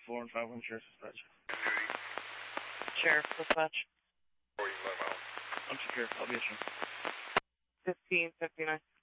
4 and 5 1 Sheriff Dispatch. Sheriff Dispatch. I'm Sheriff, I'll be at you. 1559.